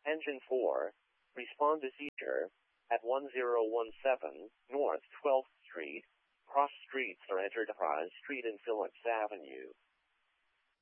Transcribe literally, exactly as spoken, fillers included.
Engine four, respond to seizure at one zero one seven North twelfth Street, cross streets are Enterprise Street and Phillips Avenue.